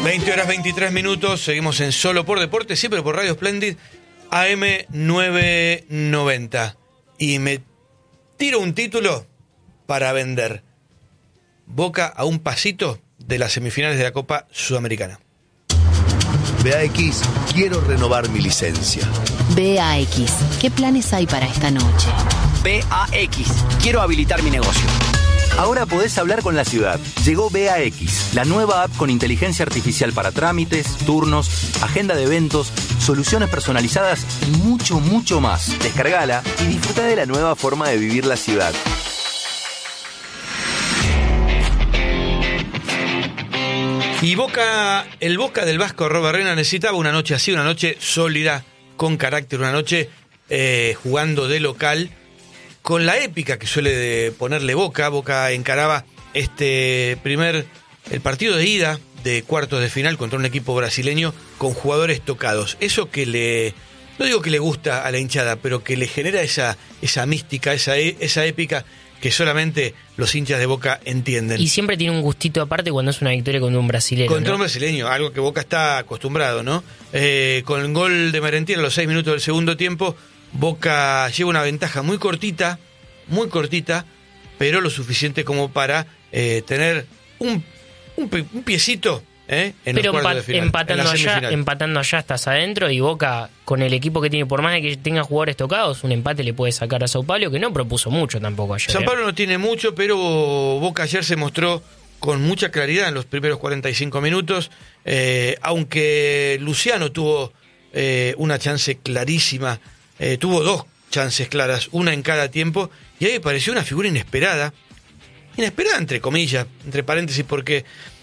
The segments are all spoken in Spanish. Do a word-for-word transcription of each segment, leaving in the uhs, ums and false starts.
veinte horas veintitrés minutos, seguimos en Solo por Deporte, siempre por Radio Splendid, A M nueve noventa. Y me tiro un título para vender. Boca a un pasito de las semifinales de la Copa Sudamericana. B A X, quiero renovar mi licencia. B A X, ¿qué planes hay para esta noche? B A X, quiero habilitar mi negocio. Ahora podés hablar con la ciudad. Llegó B A X, la nueva app con inteligencia artificial para trámites, turnos, agenda de eventos, soluciones personalizadas y mucho, mucho más. Descargala y disfruta de la nueva forma de vivir la ciudad. Y Boca, el Boca del Vasco Robert Reina necesitaba una noche así, una noche sólida, con carácter, una noche eh, jugando de local, con la épica que suele de ponerle Boca. Boca encaraba este primer, el partido de ida de cuartos de final contra un equipo brasileño con jugadores tocados. Eso que le, no digo que le gusta a la hinchada, pero que le genera esa, esa mística, esa, esa épica que solamente los hinchas de Boca entienden. Y siempre tiene un gustito aparte cuando es una victoria contra un brasileño. Contra ¿no? un brasileño, algo que Boca está acostumbrado, ¿no? Eh, con el gol de Merentiel a los seis minutos del segundo tiempo, Boca lleva una ventaja muy cortita, muy cortita, pero lo suficiente como para eh, tener un, un, un piecito eh, en pero los cuartos empa- de final. empatando, en la allá, semifinal. empatando allá estás adentro, y Boca, con el equipo que tiene, por más de que tenga jugadores tocados, un empate le puede sacar a Sao Paulo, que no propuso mucho tampoco ayer. San ¿eh? Pablo no tiene mucho, pero Boca ayer se mostró con mucha claridad en los primeros cuarenta y cinco minutos, eh, aunque Luciano tuvo eh, una chance clarísima, eh, tuvo dos chances claras, una en cada tiempo, y ahí pareció una figura inesperada, inesperada entre comillas, entre paréntesis, porque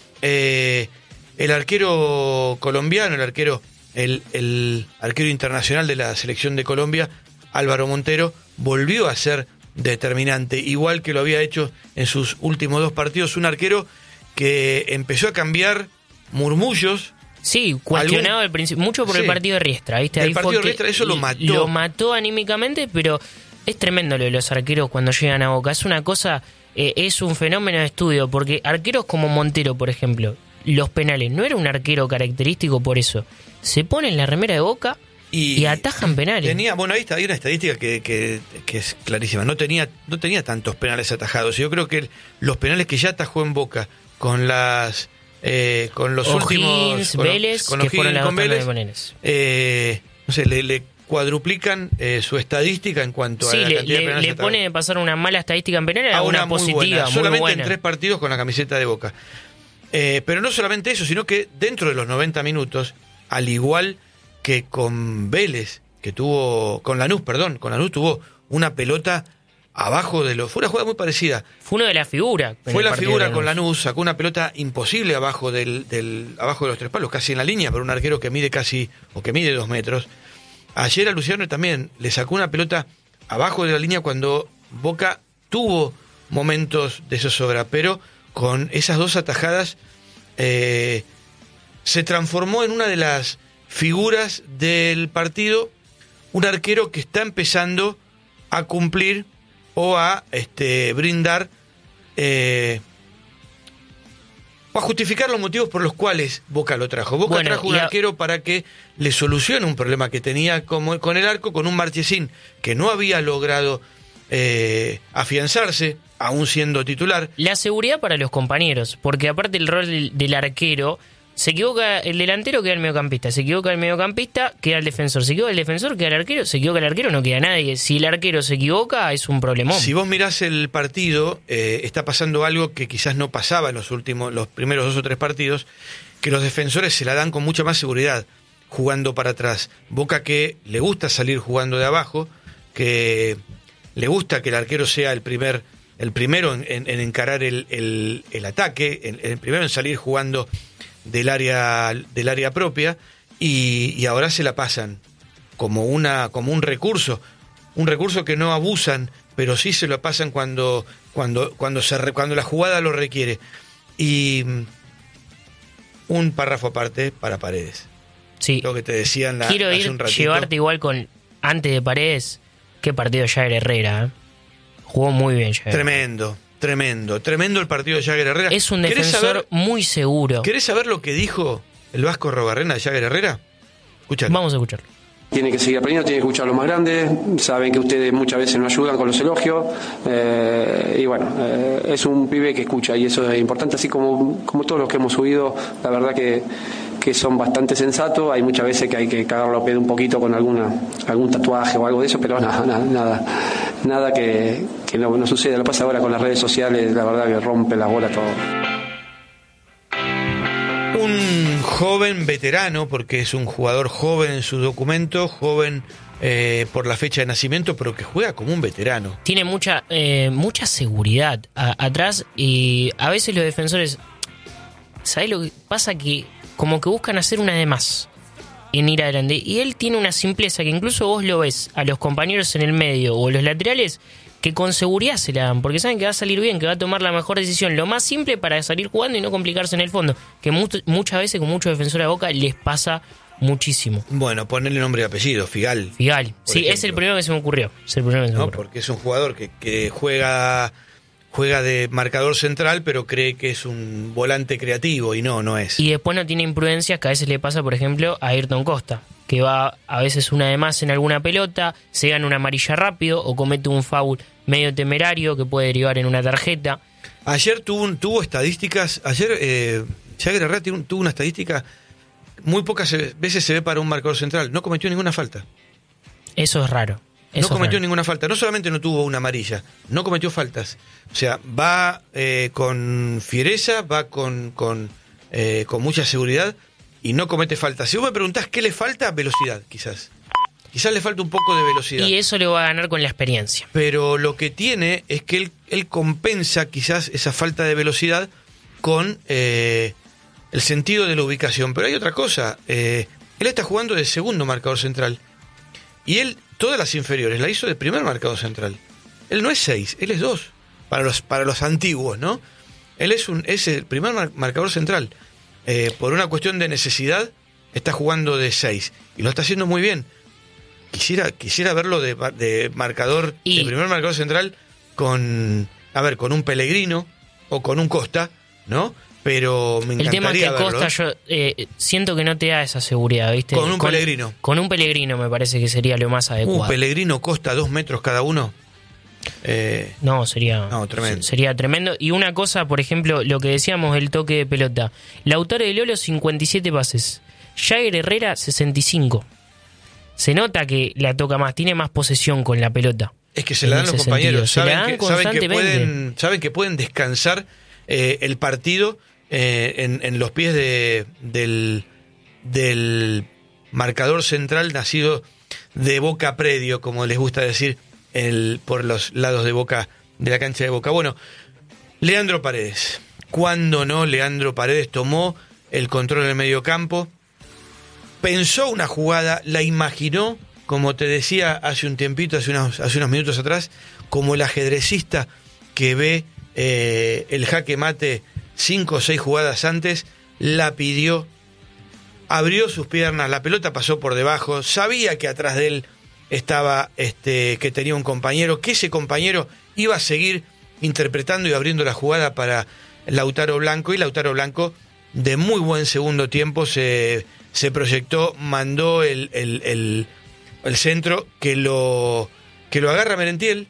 eh, el arquero colombiano, el arquero, el, el arquero internacional de la selección de Colombia, Álvaro Montero, volvió a ser determinante, igual que lo había hecho en sus últimos dos partidos. Un arquero que empezó a cambiar murmullos. Sí, cuestionado al principio, mucho por Sí. el partido de Riestra, ¿viste? El Ahí partido fue de que Riestra, eso lo mató. Lo mató anímicamente, pero es tremendo lo de los arqueros cuando llegan a Boca. Es una cosa, eh, es un fenómeno de estudio, porque arqueros como Montero, por ejemplo, los penales, no era un arquero característico por eso. Se pone en la remera de Boca y, y atajan penales. Tenía, bueno, ahí está, hay una estadística que, que, que es clarísima. No tenía, no tenía tantos penales atajados. Yo creo que los penales que ya atajó en Boca con las eh, con los O'Higgins, últimos con, Vélez, con que fueron las con dos Vélez, penales. eh, no sé, le, le cuadruplican eh, su estadística en cuanto Sí, a la le, cantidad de le, penales le atajados. pone de pasar una mala estadística en penales a una, una muy positiva, buena, muy solamente buena. en tres partidos con la camiseta de Boca. Eh, pero no solamente eso, sino que dentro de los noventa minutos, al igual que con Vélez, que tuvo, con Lanús, perdón, con Lanús tuvo una pelota abajo de los... Fue una jugada muy parecida. Fue uno de las figuras. Fue la figura con Lanús, sacó una pelota imposible abajo del, del abajo de los tres palos, casi en la línea, para un arquero que mide casi, o que mide dos metros. Ayer a Luciano también le sacó una pelota abajo de la línea cuando Boca tuvo momentos de zozobra, pero con esas dos atajadas eh, se transformó en una de las figuras del partido, un arquero que está empezando a cumplir o a este, brindar eh, o a justificar los motivos por los cuales Boca lo trajo. Boca Bueno, trajo un a... arquero para que le solucione un problema que tenía como, con el arco, con un Marchesín que no había logrado eh, afianzarse, aún siendo titular. La seguridad para los compañeros, porque aparte el rol del, del arquero, se equivoca el delantero, queda el mediocampista, se equivoca el mediocampista, queda el defensor, se equivoca el defensor, queda el arquero, se equivoca el arquero, no queda nadie. Si el arquero se equivoca, es un problemón. Si vos mirás el partido, eh, está pasando algo que quizás no pasaba en los últimos, los primeros dos o tres partidos, que los defensores se la dan con mucha más seguridad, jugando para atrás. Boca que le gusta salir jugando de abajo, que le gusta que el arquero sea el primer, el primero en, en, en encarar el, el, el ataque, el, el primero en salir jugando del área del área propia, y, y ahora se la pasan como una como un recurso, un recurso que no abusan, pero sí se lo pasan cuando cuando cuando se cuando la jugada lo requiere. Y un párrafo aparte para Paredes. Sí. Lo que te decían la, Quiero hace ir, un ratito. llevarte igual con antes de Paredes. Qué partido Jagger Herrera, ¿eh? Jugó muy bien Jagger. Tremendo, tremendo, tremendo el partido de Jagger Herrera. Es un defensor saber, muy seguro. ¿Querés saber lo que dijo el Vasco Arrobarrena de Jagger Herrera? Escuchalo. Vamos a escucharlo. Tiene que seguir aprendiendo, tiene que escuchar a los más grandes, saben que ustedes muchas veces nos ayudan con los elogios, eh, y bueno, eh, es un pibe que escucha y eso es importante, así como, como todos los que hemos subido, la verdad que, que son bastante sensatos, hay muchas veces que hay que cagarlo a pedo un poquito con alguna algún tatuaje o algo de eso, pero nada, nada, nada, nada que, que no, no suceda. Lo pasa ahora con las redes sociales, la verdad que rompe la bola todo. Un joven veterano, porque es un jugador joven en su documento, joven eh, por la fecha de nacimiento, pero que juega como un veterano. Tiene mucha eh, mucha seguridad a, atrás y a veces los defensores, ¿sabés lo que pasa? Que como que buscan hacer una de más en ir adelante. Y él tiene una simpleza que incluso vos lo ves a los compañeros en el medio o los laterales que con seguridad se la dan, porque saben que va a salir bien, que va a tomar la mejor decisión, lo más simple para salir jugando y no complicarse en el fondo, que mu- muchas veces con muchos defensores de Boca les pasa muchísimo. Bueno, ponerle nombre y apellido, Figal. Figal, sí, ejemplo. Es el primero que se me ocurrió. Es el primero que se me ¿No? ocurrió. Porque es un jugador que, que juega juega de marcador central, pero cree que es un volante creativo y no, no es. Y después no tiene imprudencias que a veces le pasa, por ejemplo, a Ayrton Costa, que va a veces una de más en alguna pelota, se gana una amarilla rápido o comete un foul medio temerario que puede derivar en una tarjeta. Ayer tuvo, un, tuvo estadísticas, ayer eh, Jagger Herrera tuvo, tuvo una estadística, muy pocas veces se ve para un marcador central, no cometió ninguna falta. Eso es raro. Eso no cometió es raro. ninguna falta, no solamente no tuvo una amarilla, no cometió faltas. O sea, va eh, con fiereza, va con, con, eh, con mucha seguridad y no comete faltas. Si vos me preguntás qué le falta, velocidad, quizás. Quizás le falta un poco de velocidad. Y eso le va a ganar con la experiencia. Pero lo que tiene es que él, él compensa quizás esa falta de velocidad con eh, el sentido de la ubicación. Pero hay otra cosa, eh, él está jugando de segundo marcador central. Y él, todas las inferiores, la hizo de primer marcador central. Él no es seis, él es dos. Para los, para los antiguos, ¿no? Él es, un, es el primer mar- marcador central. Eh, por una cuestión de necesidad, está jugando de seis. Y lo está haciendo muy bien. Quisiera, quisiera verlo de, de marcador, Y- de primer marcador central con, a ver, con un Pellegrino o con un Costa, ¿no? Pero me El tema es que encantaría verlo. Costa yo eh, siento que no te da esa seguridad, ¿viste? Con un Pellegrino. Con un Pellegrino me parece que sería lo más adecuado. Un Pellegrino Costa, dos metros cada uno. Eh, No, sería, No, tremendo. sería tremendo. Y una cosa, por ejemplo, lo que decíamos del toque de pelota. Lautaro de Lolo, cincuenta y siete pases. Jagger Herrera, sesenta y cinco. Se nota que la toca más, tiene más posesión con la pelota. Es que se En la dan los ese compañeros, sentido. Se la saben, dan que, saben, que constantemente. pueden, saben que pueden descansar eh, el partido eh, en, en los pies de, del, del marcador central nacido de Boca Predio, como les gusta decir, el, por los lados de Boca, de la cancha de Boca. Bueno, Leandro Paredes. ¿Cuándo no Leandro Paredes tomó el control del medio campo? Pensó una jugada, la imaginó, como te decía hace un tiempito, hace unos, hace unos minutos atrás, como el ajedrecista que ve eh, el jaque mate cinco o seis jugadas antes, la pidió, abrió sus piernas, la pelota pasó por debajo, sabía que atrás de él estaba, este, que tenía un compañero, que ese compañero iba a seguir interpretando y abriendo la jugada para Lautaro Blanco, y Lautaro Blanco, de muy buen segundo tiempo, se, se proyectó, mandó el, el, el, el centro que lo, que lo agarra Merentiel,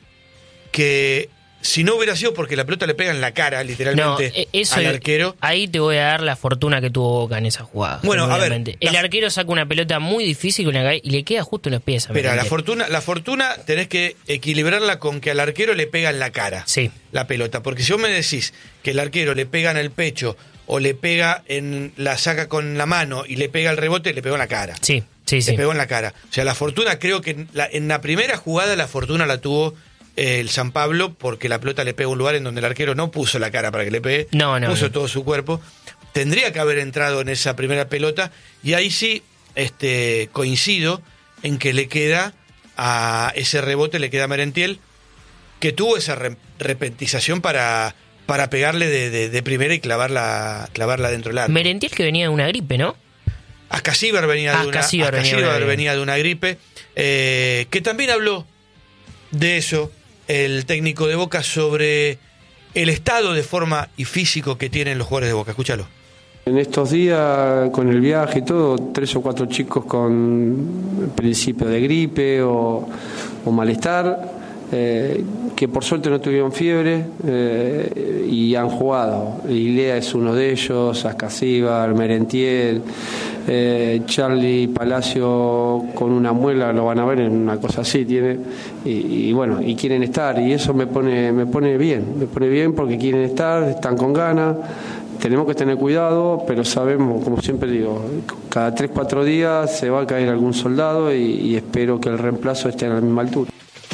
que si no hubiera sido porque la pelota le pega en la cara, literalmente, No, eh, eso, al arquero. Ahí te voy a dar la fortuna que tuvo Boca en esa jugada. Bueno, a ver, genuinamente. El la- arquero saca una pelota muy difícil con la cabe- y le queda justo en los pies a Espera, la Merentiel. fortuna, la fortuna tenés que equilibrarla con que al arquero le pega en la cara Sí. la pelota. Porque si vos me decís que el arquero le pega en el pecho o le pega en la saca con la mano y le pega el rebote, le pegó en la cara. Sí, sí, Le sí. pegó en la cara. O sea, la fortuna, creo que en la, en la primera jugada la fortuna la tuvo eh, el San Pablo, porque la pelota le pega a un lugar en donde el arquero no puso la cara para que le pegue, No, no, puso no. todo su cuerpo. Tendría que haber entrado en esa primera pelota, y ahí sí este, coincido en que le queda a ese rebote, le queda a Merentiel, que tuvo esa re- repentización para, para pegarle de, de, de primera y clavarla, clavarla dentro del arco. Merentiel que venía de una gripe, ¿no? Ascasíbar venía de una, Ascasíbar venía de una Ascasíbar gripe. venía de una gripe, eh, que también habló de eso el técnico de Boca, sobre el estado de forma y físico que tienen los jugadores de Boca. Escúchalo. En estos días, con el viaje y todo, tres o cuatro chicos con principio de gripe o, o malestar, eh, que por suerte no tuvieron fiebre eh, y han jugado. Ilea es uno de ellos, Ascasíbar, Merentiel, eh, Charlie Palacio con una muela, lo van a ver en una cosa así tiene, y, y bueno, y quieren estar, y eso me pone, me pone bien, me pone bien porque quieren estar, están con ganas. Tenemos que tener cuidado, pero sabemos, como siempre digo, cada tres, cuatro días se va a caer algún soldado y, y espero que el reemplazo esté a la misma altura.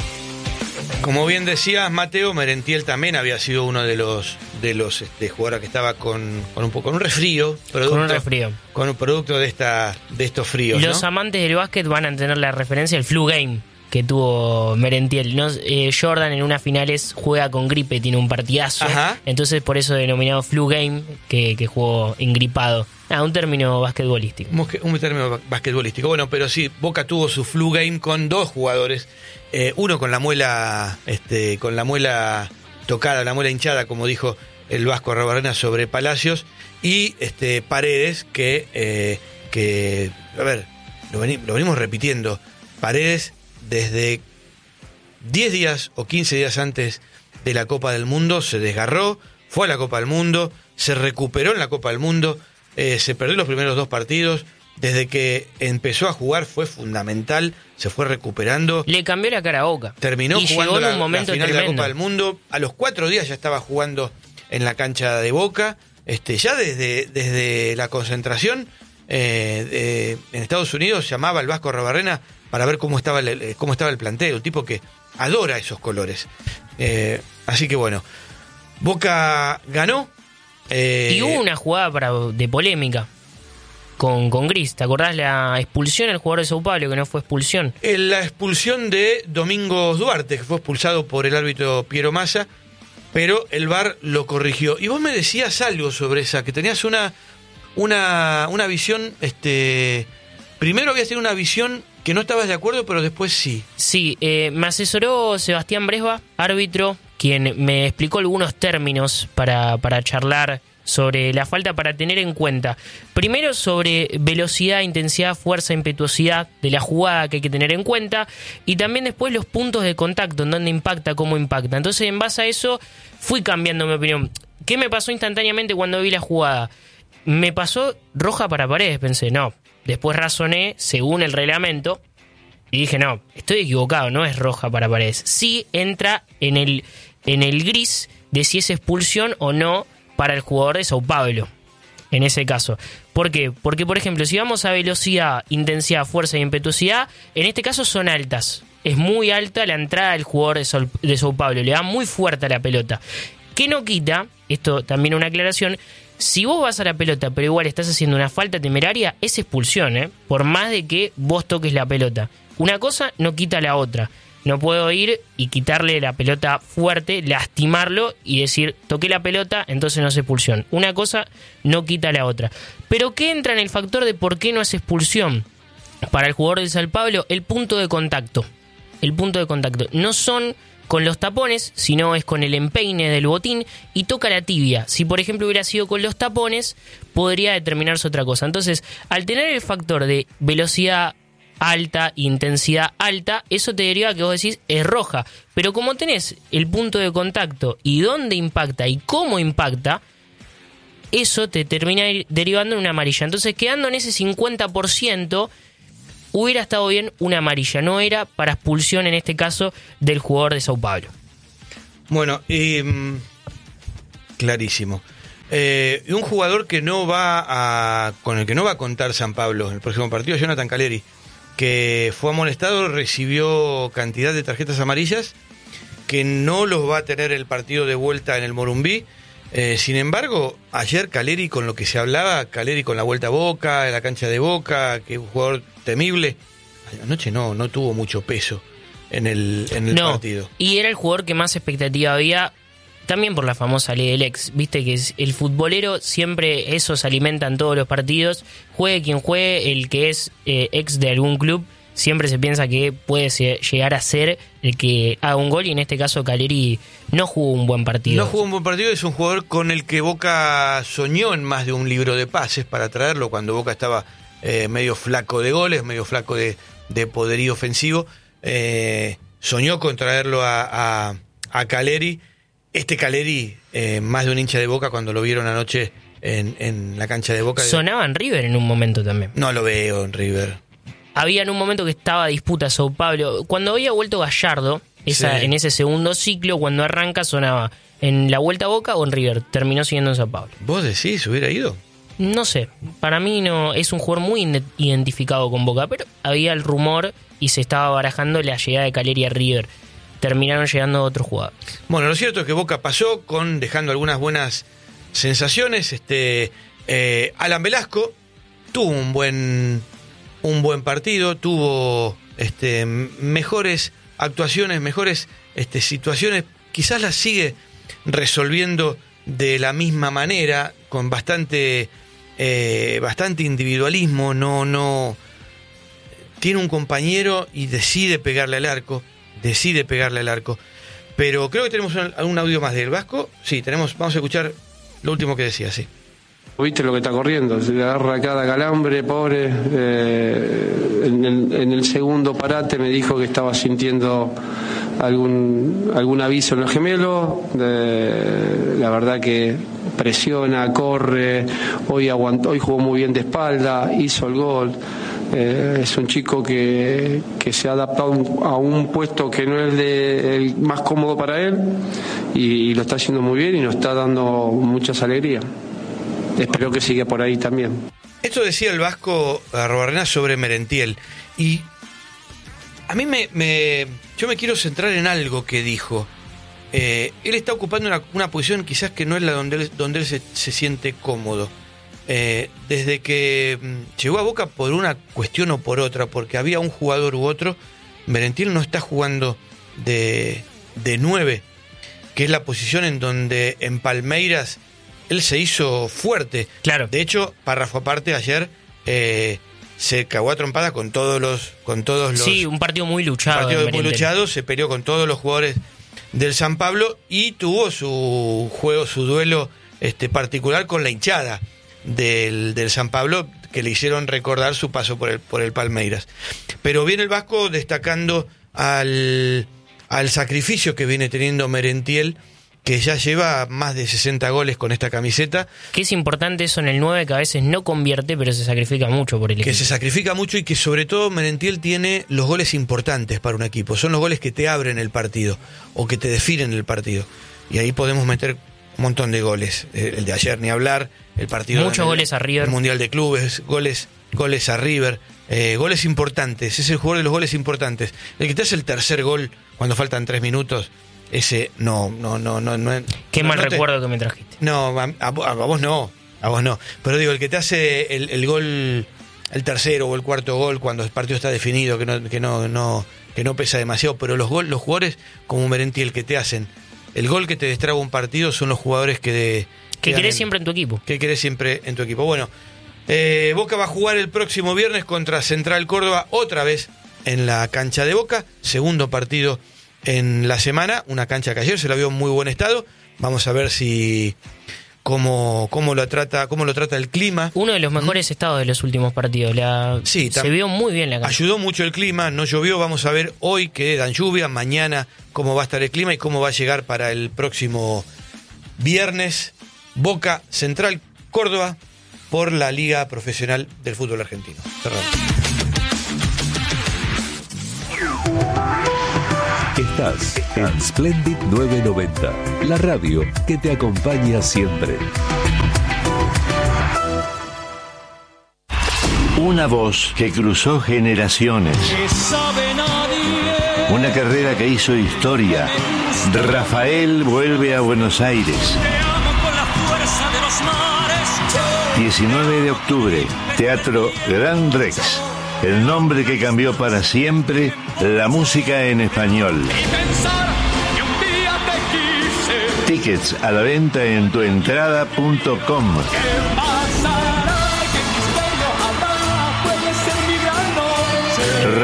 Como bien decías, Mateo, Merentiel también había sido uno de los de los este, jugadores que estaba con, con un poco con un resfrío, producto, con un resfrío, con un producto de esta de estos fríos. Los ¿no? amantes del básquet van a tener la referencia al flu game que tuvo Merentiel. ¿No? Eh, Jordan en unas finales juega con gripe, tiene un partidazo. Ajá. Entonces por eso denominado flu game, que, que jugó engripado. Ah, un término basquetbolístico. Un término basquetbolístico. Bueno, pero sí, Boca tuvo su flu game con dos jugadores. Eh, uno con la muela, este, con la muela tocada, la muela hinchada, como dijo el Vasco Arrobarrena sobre Palacios, y este Paredes, que, eh, que a ver, lo, veni, lo venimos repitiendo. Paredes, desde diez días o quince días antes de la Copa del Mundo, se desgarró, fue a la Copa del Mundo, se recuperó en la Copa del Mundo, eh, se perdió los primeros dos partidos. Desde que empezó a jugar fue fundamental, se fue recuperando. Le cambió la cara a Boca. Terminó y jugando llegó en la, un momento la final tremendo. de la Copa del Mundo. A los cuatro días ya estaba jugando en la cancha de Boca. Este, ya desde, desde la concentración eh, de, en Estados Unidos llamaba al Vasco Arrobarrena para ver cómo estaba el, cómo estaba el plantel. Un tipo que adora esos colores. Eh, así que bueno, Boca ganó. Eh, y hubo una jugada para, de polémica. Con, con Gris, ¿te acordás la expulsión al jugador de Sao Paulo, que no fue expulsión? La expulsión de Domingos Duarte, que fue expulsado por el árbitro Piero Massa, pero el V A R lo corrigió. Y vos me decías algo sobre esa, que tenías una, una, una visión, este, primero habías tenido una visión que no estabas de acuerdo, pero después sí. Sí, eh, me asesoró Sebastián Bresba, árbitro, quien me explicó algunos términos para, para charlar sobre la falta para tener en cuenta. Primero sobre velocidad, intensidad, fuerza, impetuosidad de la jugada que hay que tener en cuenta, y también después los puntos de contacto, en dónde impacta, cómo impacta. Entonces, en base a eso fui cambiando mi opinión. ¿Qué me pasó instantáneamente cuando vi la jugada? Me pasó roja para Paredes, pensé, no. Después razoné según el reglamento y dije, no, estoy equivocado, no es roja para Paredes. Sí entra en el, en el gris de si es expulsión o no para el jugador de Sao Paulo, en ese caso. ¿Por qué? Porque, por ejemplo, si vamos a velocidad, intensidad, fuerza y impetuosidad, en este caso son altas. Es muy alta la entrada del jugador de Sao, de Sao Paulo, le da muy fuerte a la pelota. ¿Qué no quita? Esto también una aclaración. Si vos vas a la pelota, pero igual estás haciendo una falta temeraria, es expulsión, ¿eh? Por más de que vos toques la pelota. Una cosa no quita la otra. No puedo ir y quitarle la pelota fuerte, lastimarlo y decir, toqué la pelota, entonces no es expulsión. Una cosa no quita la otra. Pero ¿qué entra en el factor de por qué no es expulsión para el jugador del Sao Paulo? El punto de contacto. El punto de contacto. No son con los tapones, sino es con el empeine del botín y toca la tibia. Si, por ejemplo, hubiera sido con los tapones, podría determinarse otra cosa. Entonces, al tener el factor de velocidad alta, intensidad alta, eso te deriva que vos decís es roja. Pero como tenés el punto de contacto y dónde impacta y cómo impacta, eso te termina derivando en una amarilla. Entonces, quedando en ese cincuenta por ciento, hubiera estado bien una amarilla. No era para expulsión, en este caso, del jugador de Sao Paulo. Bueno, y mmm, clarísimo. Eh, un jugador que no va a, con el que no va a contar San Pablo en el próximo partido, Jonathan Caleri, que fue amonestado, recibió cantidad de tarjetas amarillas, que no los va a tener el partido de vuelta en el Morumbí. Eh, sin embargo, ayer Caleri, con lo que se hablaba, Caleri con la vuelta a Boca, en la cancha de Boca, que es un jugador temible, anoche no, no tuvo mucho peso en el, en el no, partido. Y era el jugador que más expectativa había, también por la famosa ley del ex. Viste que es el futbolero, siempre eso se alimenta en todos los partidos. Juegue quien juegue, el que es eh, ex de algún club, siempre se piensa que puede ser, llegar a ser el que haga un gol, y en este caso Caleri no jugó un buen partido. No jugó un buen partido, es un jugador con el que Boca soñó en más de un libro de pases para traerlo cuando Boca estaba eh, medio flaco de goles, medio flaco de, de poderío ofensivo. Eh, soñó con traerlo a, a, a Caleri. Este Caleri, eh, más de un hincha de Boca cuando lo vieron anoche en, en la cancha de Boca. Sonaba en River en un momento también. No lo veo en River. Había en un momento que estaba disputa Sao Paulo. Cuando había vuelto Gallardo, esa, sí. en ese segundo ciclo, cuando arranca, sonaba en la vuelta a Boca o en River. Terminó siguiendo en Sao Paulo. ¿Vos decís, hubiera ido? No sé. Para mí no es un jugador muy identificado con Boca, pero había el rumor y se estaba barajando la llegada de Caleri a River. Terminaron llegando otros jugadores. Bueno, lo cierto es que Boca pasó con dejando algunas buenas sensaciones. Este eh, Alan Velasco tuvo un buen... un buen partido, tuvo este, mejores actuaciones, mejores este, situaciones, quizás las sigue resolviendo de la misma manera, con bastante eh, bastante individualismo, no, no tiene un compañero y decide pegarle al arco, decide pegarle al arco, pero creo que tenemos un, un audio más del Vasco, sí, tenemos, vamos a escuchar lo último que decía, sí. Viste lo que está corriendo, se le agarra cada calambre, pobre. Eh, en, el, en el segundo parate me dijo que estaba sintiendo algún algún aviso en el gemelo. De, la verdad que presiona, corre. Hoy aguantó, hoy jugó muy bien de espalda, hizo el gol. Eh, es un chico que, que se ha adaptado a un puesto que no es de, el más cómodo para él y, y lo está haciendo muy bien y nos está dando muchas alegrías. Espero que siga por ahí también. Esto decía el Vasco Arrobarrena sobre Merentiel. Y a mí me, me... Yo me quiero centrar en algo que dijo. Eh, él está ocupando una, una posición quizás que no es la donde él, donde él se, se siente cómodo. Eh, desde que llegó a Boca por una cuestión o por otra, porque había un jugador u otro, Merentiel no está jugando de, de nueve, que es la posición en donde en Palmeiras él se hizo fuerte. Claro. De hecho, párrafo aparte, ayer eh, se cagó a trompada con todos los, con todos los. Sí, un partido muy luchado. Un partido muy luchado, se peleó con todos los jugadores del San Pablo y tuvo su juego, su duelo este, particular con la hinchada del, del San Pablo, que le hicieron recordar su paso por el, por el Palmeiras. Pero viene el Vasco destacando al, al sacrificio que viene teniendo Merentiel, que ya lleva más de sesenta goles con esta camiseta. Que es importante eso en el nueve, que a veces no convierte, pero se sacrifica mucho por el equipo. Que se sacrifica mucho y que sobre todo Merentiel tiene los goles importantes para un equipo. Son los goles que te abren el partido o que te definen el partido. Y ahí podemos meter un montón de goles. El de ayer, ni hablar. El partido Muchos goles a River. El Mundial de Clubes, goles, goles a River. Eh, goles importantes. Es el jugador de los goles importantes. El que te hace el tercer gol cuando faltan tres minutos. Ese no, no, no, no. no Qué no, mal no te, recuerdo que me trajiste. No, a, a, a vos no, a vos no. Pero digo, el que te hace el, el gol, el tercero o el cuarto gol cuando el partido está definido, que no, que no, no, que no pesa demasiado. Pero los gol, los jugadores como Merentiel que te hacen el gol que te destraba un partido son los jugadores que de, que querés en, siempre en tu equipo. Que querés siempre en tu equipo. Bueno, eh, Boca va a jugar el próximo viernes contra Central Córdoba otra vez en la cancha de Boca, segundo partido en la semana, una cancha que ayer se la vio en muy buen estado. Vamos a ver si cómo, cómo lo trata, cómo lo trata el clima. Uno de los mejores ¿Mm? estados de los últimos partidos. La, sí, se vio muy bien la cancha. Ayudó mucho el clima, no llovió. Vamos a ver hoy que dan lluvia, mañana cómo va a estar el clima y cómo va a llegar para el próximo viernes Boca Central Córdoba por la Liga Profesional del Fútbol Argentino. Cerramos. Estás en Splendid novecientos noventa, la radio que te acompaña siempre. Una voz que cruzó generaciones. Una carrera que hizo historia. Rafael vuelve a Buenos Aires. diecinueve de octubre, Teatro Gran Rex. El nombre que cambió para siempre la música en español. Tickets a la venta en tuentrada punto com.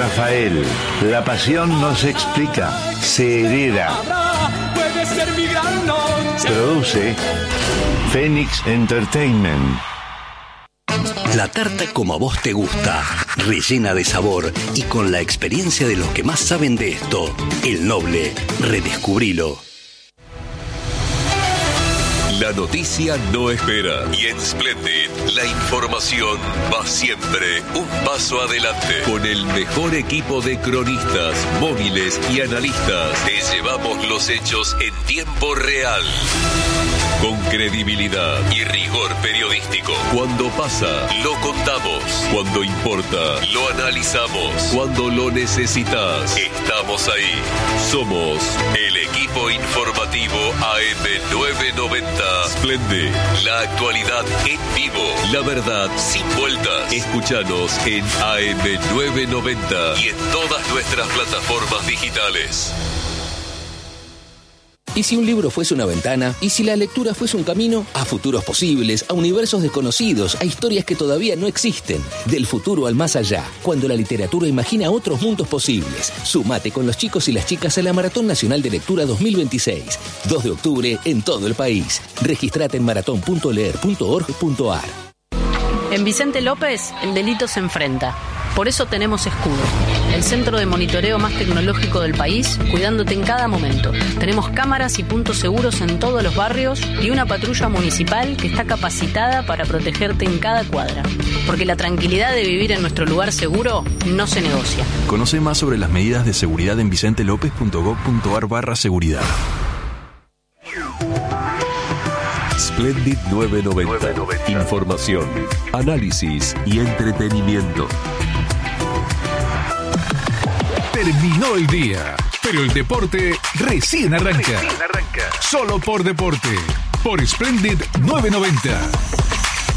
Rafael. La pasión no se explica, se hereda. Produce Phoenix Entertainment. La tarta como a vos te gusta, rellena de sabor y con la experiencia de los que más saben de esto. El Noble, redescubrilo. La noticia no espera y en Splendid la información va siempre un paso adelante. Con el mejor equipo de cronistas, móviles y analistas, te llevamos los hechos en tiempo real. Con credibilidad y rigor periodístico. Cuando pasa, lo contamos. Cuando importa, lo analizamos. Cuando lo necesitas, estamos ahí. Somos el equipo informativo A M novecientos noventa. Splendid, la actualidad en vivo. La verdad sin vueltas. Escúchanos en A M novecientos noventa y en todas nuestras plataformas digitales. ¿Y si un libro fuese una ventana? ¿Y si la lectura fuese un camino? A futuros posibles, a universos desconocidos, a historias que todavía no existen. Del futuro al más allá, cuando la literatura imagina otros mundos posibles. Sumate con los chicos y las chicas a la Maratón Nacional de Lectura dos mil veintiséis. dos de octubre en todo el país. Registrate en maratón punto leer punto org punto a r. En Vicente López, el delito se enfrenta. Por eso tenemos Escudo, el centro de monitoreo más tecnológico del país, cuidándote en cada momento. Tenemos cámaras y puntos seguros en todos los barrios y una patrulla municipal que está capacitada para protegerte en cada cuadra. Porque la tranquilidad de vivir en nuestro lugar seguro no se negocia. Conoce más sobre las medidas de seguridad en vicentelopez punto gob punto a r barra seguridad. Splendid novecientos noventa. Información, análisis y entretenimiento. Terminó el día, pero el deporte recién arranca. Recién arranca. Solo por deporte, por Splendid novecientos noventa.